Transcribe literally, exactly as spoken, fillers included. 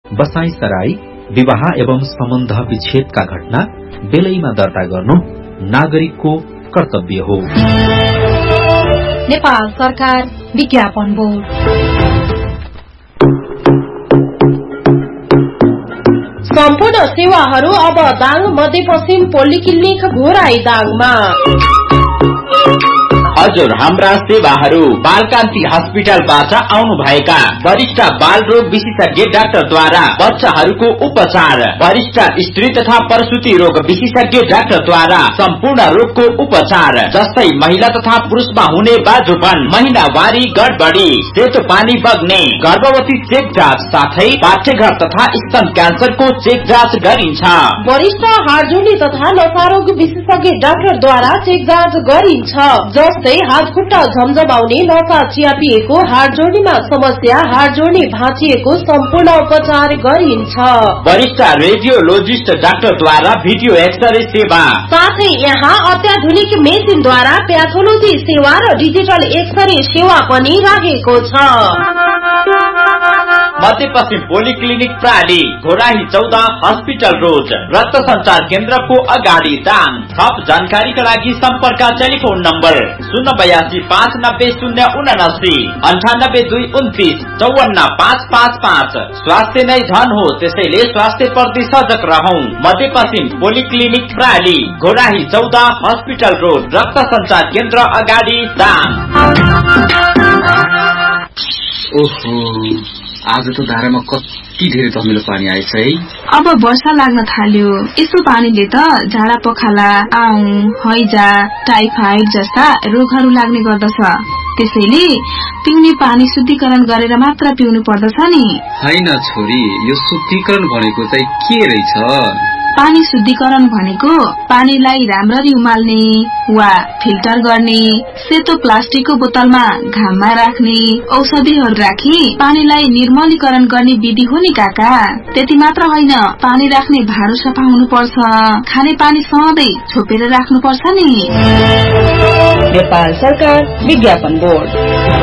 बसाई सराई, विवाह एवं सम्बन्ध विच्छेदका घटना बेलैमा दर्ता गर्नु नागरिकको कर्तव्य हो। नेपाल सरकार विज्ञापन बोर्ड। सम्पूर्ण सेवाहरू अब दाङ मध्यपश्चिम पोलिक्लिनिक घोराई दाङमा। हजुर, हाम्रा सेवाहरू बालकान्ति हस्पिटलबाट आउनु भएका वरिष्ठ बाल रोग विशेषज्ञ डाक्टरद्वारा बच्चाहरूको उपचार, वरिष्ठ स्त्री तथा प्रसूति रोग विशेषज्ञ डाक्टरद्वारा सम्पूर्ण रोगको उपचार, जस्तै महिला तथा पुरुषमा हुने बाजुपन, महिनावारी गडबडी, सेतो पानी बग्ने, गर्भवती चेक जाँच साथै पाठ्यघर तथा स्तन क्यान्सरको चेक जाँच गरिन्छ। वरिष्ठ हाडजोडी तथा नसारोग विशेषज्ञ डाक्टरद्वारा चेक जाँच गरिन्छ, जस्तै हात खुट्टा झमझमाउने, नसा चियापिएको, हाड जोड्नेमा समस्या, हाड जोड्ने भाँचिएको सम्पूर्ण उपचार गरिन्छ। वरिष्ठ रेडियोलोजिस्ट डाक्टरद्वारा भिडियो एक्सरे सेवा, साथै यहाँ अत्याधुनिक मेसिनद्वारा प्याथोलोजी सेवा र डिजिटल एक्सरे सेवा पनि राखेको छ। मध्यपश्चिम पोलिक्लिनिक प्राली, घोराही चौध, हस्पिटल रोड, रक्त संचार केन्द्रको अगाडि दाङ। थप जानकारीका लागि सम्पर्क टेलिफोन नम्बर शून्य बयासी पाँच नब्बे शून्य उनासी अन्ठानब्बे दुई उन्तिस चौवन्न पाँच पाँच पाँच। स्वास्थ्य नै धन हो, त्यसैले स्वास्थ्य प्रति सजग रहौं। मध्यपश्चिम पोलिक्लिनिक प्राली, घोराही चौध, हस्पिटल रोड, रक्त संचार केन्द्र अगाडि दाङ। ओहो, आज त धारामा कति धेरै धमिलो पानी आएछ है। अब वर्षा लाग्न थाल्यो, यसो पानीले त झाडा पखाला, आउँ, हैजा, टाइफाइड जस्ता रोगहरू लाग्ने गर्दछ। त्यसैले पिउने पानी शुद्धिकरण गरेर मात्र पिउनु पर्दछ नि। हैन छोरी, यो शुद्धिकरण भनेको चाहिँ के रहेछ? पानी शुद्धिकरण भनेको पानीलाई राम्ररी उमाल्ने वा फिल्टर गर्ने, सेतो प्लास्टिकको बोतलमा घाममा राख्ने, औषधिहरू राखी पानीलाई निर्मलीकरण गर्ने विधि हो नि काका। त्यति मात्र होइन, पानी राख्ने भाँडो सफा हुनुपर्छ, खाने पानी सधैँ छोपेर राख्नुपर्छ नि। नेपाल सरकार विज्ञापन बोर्ड।